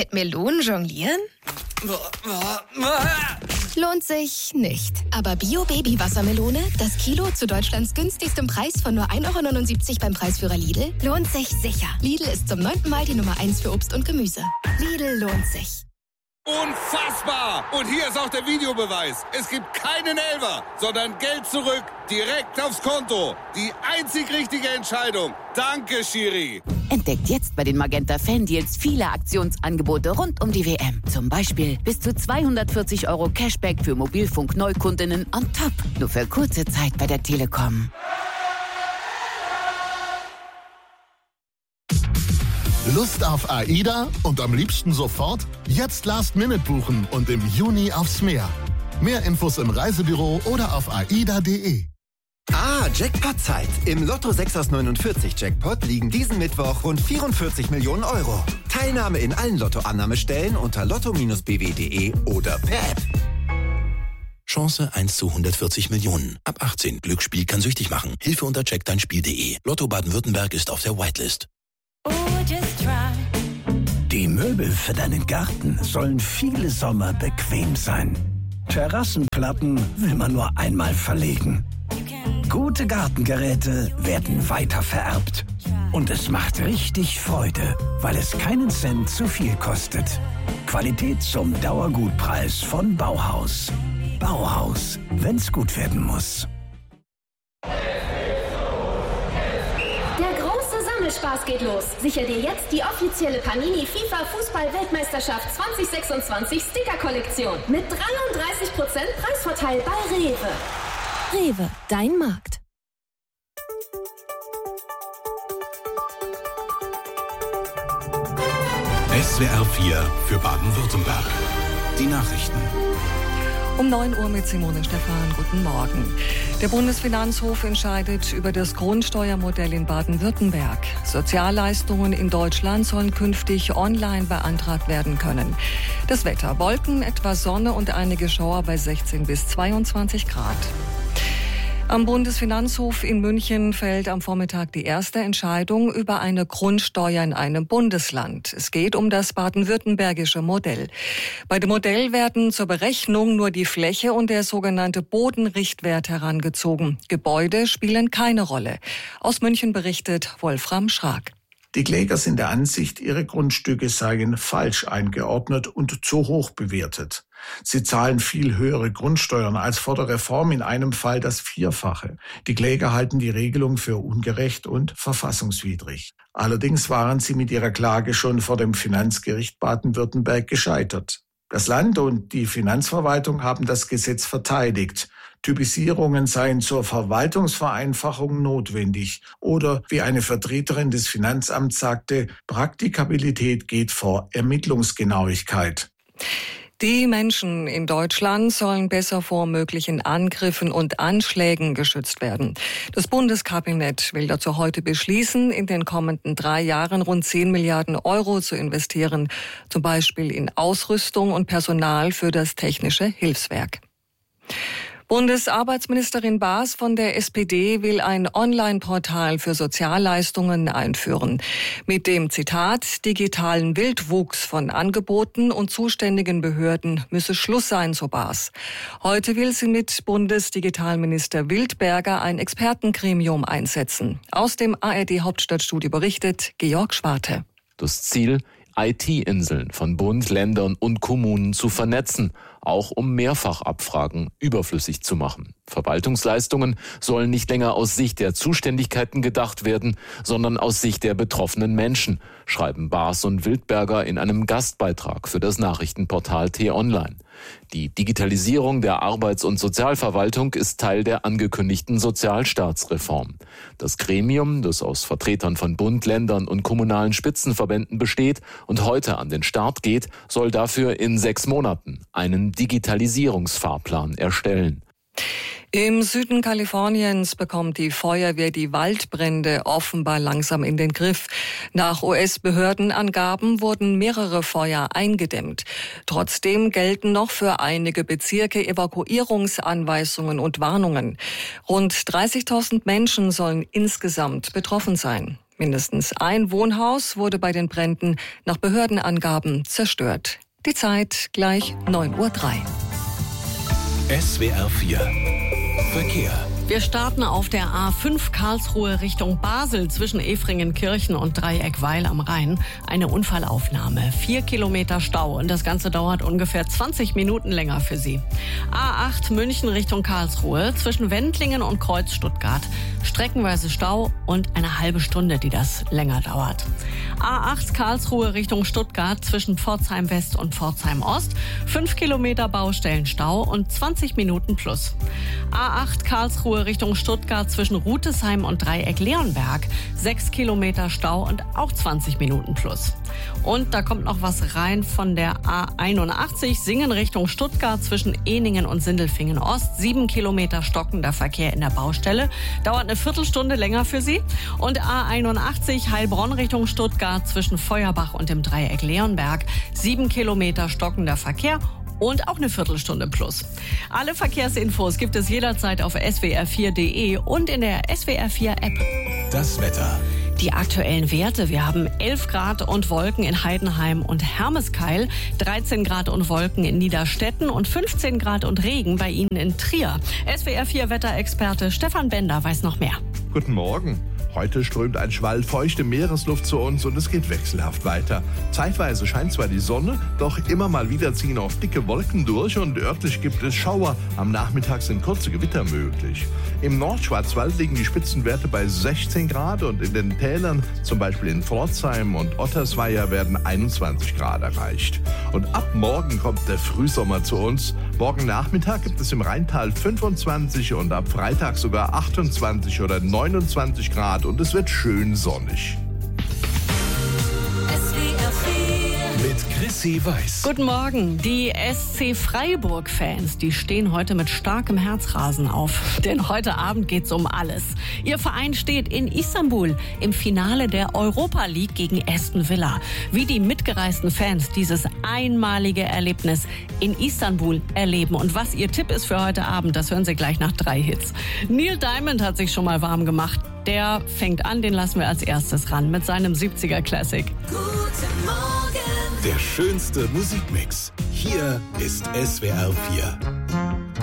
Mit Melonen jonglieren? Lohnt sich nicht. Aber Bio-Baby-Wassermelone, das Kilo zu Deutschlands günstigstem Preis von nur 1,79 € beim Preisführer Lidl, lohnt sich sicher. Lidl ist zum 9. Mal die Nummer 1 für Obst und Gemüse. Lidl lohnt sich. Unfassbar! Und hier ist auch der Videobeweis. Es gibt keinen Elfer, sondern Geld zurück, direkt aufs Konto. Die einzig richtige Entscheidung. Danke, Schiri. Entdeckt jetzt bei den Magenta Fan-Deals viele Aktionsangebote rund um die WM. Zum Beispiel bis zu 240 € Cashback für Mobilfunk-Neukundinnen on top. Nur für kurze Zeit bei der Telekom. Lust auf AIDA und am liebsten sofort? Jetzt Last-Minute buchen und im Juni aufs Meer. Mehr Infos im Reisebüro oder auf aida.de. Jackpot-Zeit. Im Lotto 6 aus 49 Jackpot liegen diesen Mittwoch rund 44 Millionen €. Teilnahme in allen Lottoannahmestellen unter lotto-bw.de oder per App. Chance 1 zu 140 Millionen. Ab 18. Glücksspiel kann süchtig machen. Hilfe unter checkdeinspiel.de. Lotto Baden-Württemberg ist auf der Whitelist. Die Möbel für deinen Garten sollen viele Sommer bequem sein. Terrassenplatten will man nur einmal verlegen. Gute Gartengeräte werden weiter vererbt. Und es macht richtig Freude, weil es keinen Cent zu viel kostet. Qualität zum Dauergutpreis von Bauhaus. Bauhaus, wenn's gut werden muss. Spaß geht los. Sicher dir jetzt die offizielle Panini FIFA Fußball-Weltmeisterschaft 2026 Sticker-Kollektion mit 33% Preisvorteil bei Rewe. Rewe, dein Markt. SWR 4 für Baden-Württemberg. Die Nachrichten. Um 9 Uhr mit Simone Stephan. Guten Morgen. Der Bundesfinanzhof entscheidet über das Grundsteuermodell in Baden-Württemberg. Sozialleistungen in Deutschland sollen künftig online beantragt werden können. Das Wetter: Wolken, etwas Sonne und einige Schauer bei 16 bis 22 Grad. Am Bundesfinanzhof in München fällt am Vormittag die erste Entscheidung über eine Grundsteuer in einem Bundesland. Es geht um das baden-württembergische Modell. Bei dem Modell werden zur Berechnung nur die Fläche und der sogenannte Bodenrichtwert herangezogen. Gebäude spielen keine Rolle. Aus München berichtet Wolfram Schrag. Die Kläger sind der Ansicht, ihre Grundstücke seien falsch eingeordnet und zu hoch bewertet. Sie zahlen viel höhere Grundsteuern als vor der Reform, in einem Fall das Vierfache. Die Kläger halten die Regelung für ungerecht und verfassungswidrig. Allerdings waren sie mit ihrer Klage schon vor dem Finanzgericht Baden-Württemberg gescheitert. Das Land und die Finanzverwaltung haben das Gesetz verteidigt. Typisierungen seien zur Verwaltungsvereinfachung notwendig. Oder, wie eine Vertreterin des Finanzamts sagte, Praktikabilität geht vor Ermittlungsgenauigkeit. Die Menschen in Deutschland sollen besser vor möglichen Angriffen und Anschlägen geschützt werden. Das Bundeskabinett will dazu heute beschließen, in den kommenden 3 Jahren rund 10 Milliarden € zu investieren, zum Beispiel in Ausrüstung und Personal für das Technische Hilfswerk. Bundesarbeitsministerin Baas von der SPD will ein Online-Portal für Sozialleistungen einführen. Mit dem, Zitat, digitalen Wildwuchs von Angeboten und zuständigen Behörden müsse Schluss sein, so Baas. Heute will sie mit Bundesdigitalminister Wildberger ein Expertengremium einsetzen. Aus dem ARD-Hauptstadtstudio berichtet Georg Schwarte. Das Ziel: IT-Inseln von Bund, Ländern und Kommunen zu vernetzen, auch um Mehrfachabfragen überflüssig zu machen. Verwaltungsleistungen sollen nicht länger aus Sicht der Zuständigkeiten gedacht werden, sondern aus Sicht der betroffenen Menschen, schreiben Baas und Wildberger in einem Gastbeitrag für das Nachrichtenportal T-Online. Die Digitalisierung der Arbeits- und Sozialverwaltung ist Teil der angekündigten Sozialstaatsreform. Das Gremium, das aus Vertretern von Bund, Ländern und kommunalen Spitzenverbänden besteht und heute an den Start geht, soll dafür in 6 Monaten einen Digitalisierungsfahrplan erstellen. Im Süden Kaliforniens bekommt die Feuerwehr die Waldbrände offenbar langsam in den Griff. Nach US-Behördenangaben wurden mehrere Feuer eingedämmt. Trotzdem gelten noch für einige Bezirke Evakuierungsanweisungen und Warnungen. Rund 30.000 Menschen sollen insgesamt betroffen sein. Mindestens ein Wohnhaus wurde bei den Bränden nach Behördenangaben zerstört. Die Zeit gleich 9:03 Uhr. SWR 4 Verkehr. Wir starten auf der A5 Karlsruhe Richtung Basel zwischen Efringenkirchen und Dreieck-Weil am Rhein. Eine Unfallaufnahme. 4 Kilometer Stau und das Ganze dauert ungefähr 20 Minuten länger für Sie. A8 München Richtung Karlsruhe zwischen Wendlingen und Kreuz Stuttgart. Streckenweise Stau und eine halbe Stunde, die das länger dauert. A8 Karlsruhe Richtung Stuttgart zwischen Pforzheim West und Pforzheim Ost. 5 Kilometer Baustellenstau und 20 Minuten plus. A8 Karlsruhe Richtung Stuttgart zwischen Rutesheim und Dreieck-Leonberg. 6 Kilometer Stau und auch 20 Minuten plus. Und da kommt noch was rein von der A81 Singen Richtung Stuttgart zwischen Ehningen und Sindelfingen Ost. 7 Kilometer stockender Verkehr in der Baustelle. Dauert eine Viertelstunde länger für Sie. Und A81 Heilbronn Richtung Stuttgart zwischen Feuerbach und dem Dreieck Leonberg. 7 Kilometer stockender Verkehr. Und auch eine Viertelstunde plus. Alle Verkehrsinfos gibt es jederzeit auf swr4.de und in der SWR4-App. Das Wetter. Die aktuellen Werte. Wir haben 11 Grad und Wolken in Heidenheim und Hermeskeil, 13 Grad und Wolken in Niederstetten und 15 Grad und Regen bei Ihnen in Trier. SWR4-Wetterexperte Stefan Bender weiß noch mehr. Guten Morgen. Heute strömt ein Schwall feuchte Meeresluft zu uns und es geht wechselhaft weiter. Zeitweise scheint zwar die Sonne, doch immer mal wieder ziehen auch dicke Wolken durch und örtlich gibt es Schauer. Am Nachmittag sind kurze Gewitter möglich. Im Nordschwarzwald liegen die Spitzenwerte bei 16 Grad und in den Tälern, zum Beispiel in Pforzheim und Ottersweier, werden 21 Grad erreicht. Und ab morgen kommt der Frühsommer zu uns. Morgen Nachmittag gibt es im Rheintal 25 und ab Freitag sogar 28 oder 29 Grad und es wird schön sonnig. Mit Chrissy Weiß. Guten Morgen. Die SC Freiburg-Fans, die stehen heute mit starkem Herzrasen auf. Denn heute Abend geht's um alles. Ihr Verein steht in Istanbul im Finale der Europa League gegen Aston Villa. Wie die mitgereisten Fans dieses einmalige Erlebnis in Istanbul erleben und was ihr Tipp ist für heute Abend, das hören Sie gleich nach 3 Hits. Neil Diamond hat sich schon mal warm gemacht. Der fängt an, den lassen wir als erstes ran mit seinem 70er Classic. Guten Morgen. Der schönste Musikmix. Hier ist SWR 4.